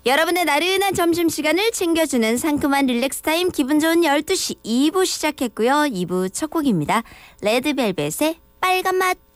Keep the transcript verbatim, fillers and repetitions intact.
여러분의 나른한 점심시간을 챙겨주는 상큼한 릴렉스 타임 기분 좋은 열두 시 이 부 시작했고요. 이 부 첫 곡입니다. 레드벨벳의 빨간 맛.